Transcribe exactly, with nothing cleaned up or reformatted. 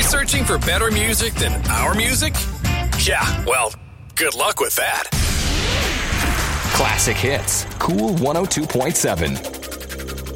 Searching for better music than our music? Yeah, well, good luck with that. Classic Hits, Cool one oh two point seven.